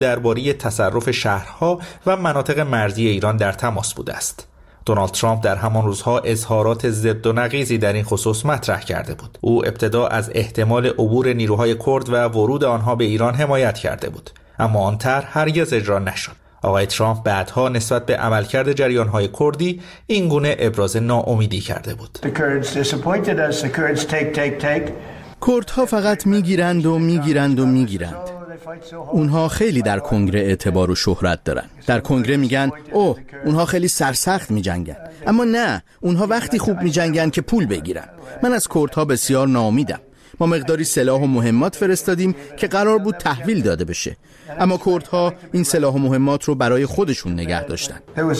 درباره تصرف شهرها و مناطق مرزی ایران در تماس بوده است. دونالد ترامپ در همان روزها اظهارات ضد و نقیضی در این خصوص مطرح کرده بود. او ابتدا از احتمال عبور نیروهای کرد و ورود آنها به ایران حمایت کرده بود، اما آن طرح هرگز اجرا نشد. آقای ترامپ بعدها نسبت به عملکرد جریان‌های کردی این گونه ابراز ناامیدی کرده بود. کردها فقط میگیرند و میگیرند و میگیرند. اونها خیلی در کنگره اعتبار و شهرت دارن. در کنگره میگن اوه اونها خیلی سرسخت میجنگن، اما نه، اونها وقتی خوب میجنگن که پول بگیرن. من از کردها بسیار ناامیدم. ما مقداری سلاح و مهمات فرستادیم که قرار بود تحویل داده بشه، اما کردها این سلاح و مهمات رو برای خودشون نگه داشتن.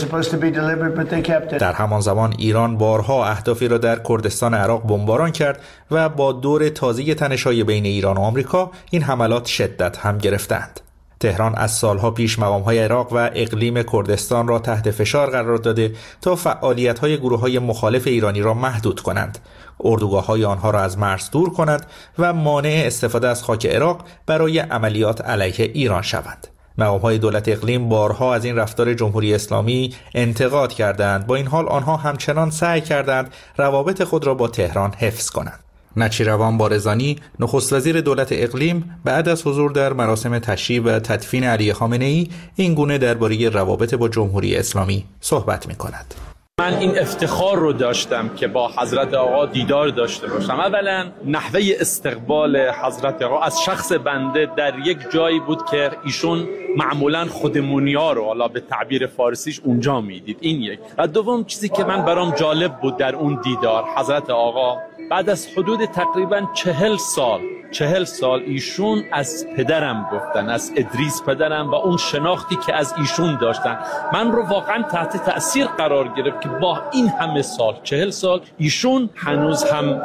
در همان زمان ایران بارها اهدافی را در کردستان عراق بمباران کرد و با دور تازه تنش‌های بین ایران و آمریکا این حملات شدت هم گرفتند. تهران از سالها پیش مقام‌های عراق و اقلیم کردستان را تحت فشار قرار داده تا فعالیت‌های گروه‌های مخالف ایرانی را محدود کنند، اردوگاه‌های آنها را از مرز دور کنند و مانع استفاده از خاک عراق برای عملیات علیه ایران شوند. مقام‌های دولت اقلیم بارها از این رفتار جمهوری اسلامی انتقاد کردند. با این حال آنها همچنان سعی کردند روابط خود را با تهران حفظ کنند. نچیروان بارزانی، نخست وزیر دولت اقلیم، بعد از حضور در مراسم تشییع و تدفین علی خامنه‌ای این گونه درباره روابط با جمهوری اسلامی صحبت می‌کند. من این افتخار رو داشتم که با حضرت آقا دیدار داشته باشم. اولا نحوه استقبال حضرت آقا از شخص بنده در یک جایی بود که ایشون معمولا خودمونی‌ها رو حالا به تعبیر فارسیش اونجا میدید. این یک. و دوم چیزی که من برام جالب بود در اون دیدار، حضرت آقا بعد از حدود تقریبا 40 سال ایشون از پدرم گفتن، از ادریس پدرم و اون شناختی که از ایشون داشتن من رو واقعا تحت تأثیر قرار گرفت که با این همه سال 40 سال ایشون هنوز هم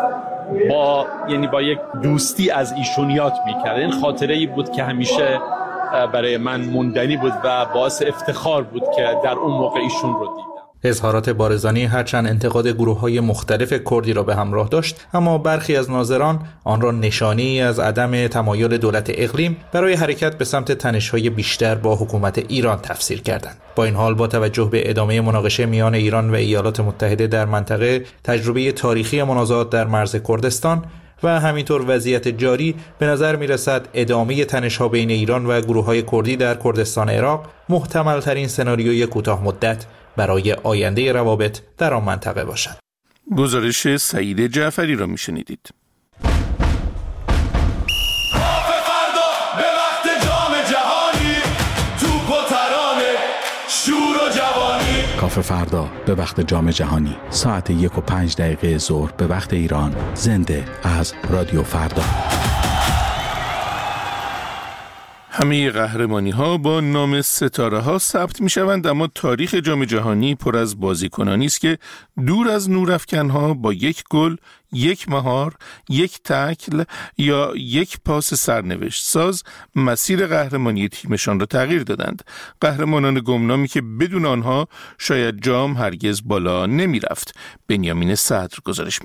با یک دوستی از ایشون یاد میکرد. این خاطره‌ای بود که همیشه برای من موندنی بود و باعث افتخار بود که در اون موقع ایشون رو دیدم. اظهارات بارزانی هرچند انتقاد گروه‌های مختلف کردی را به همراه داشت، اما برخی از ناظران آن را نشانه‌ای از عدم تمایل دولت اقلیم برای حرکت به سمت تنش‌های بیشتر با حکومت ایران تفسیر کردند. با این حال با توجه به ادامه مناقشه میان ایران و ایالات متحده در منطقه، تجربه تاریخی منازعات در مرز کردستان و همینطور وضعیت جاری، به نظر می‌رسد ادامه تنش‌ها بین ایران و گروه‌های کردی در کردستان عراق محتمل‌ترین سناریوی کوتاه مدت برای آینده روابط در آن منطقه باشد. گزارش سعید جعفری را میشنیدید. کافه فردا به وقت جام جهانی ساعت 1:05 ظهر به وقت ایران، زنده از رادیو فردا. همه قهرمانی ها با نام ستاره ها ثبت می شوند، اما تاریخ جام جهانی پر از بازیکنانی است که دور از نورافکن ها با یک گل، یک مهار، یک تکل یا یک پاس سرنوشت ساز مسیر قهرمانی تیمشان را تغییر دادند. قهرمانان گمنامی که بدون آنها شاید جام هرگز بالا نمی رفت. بنیامین صدر گزارش می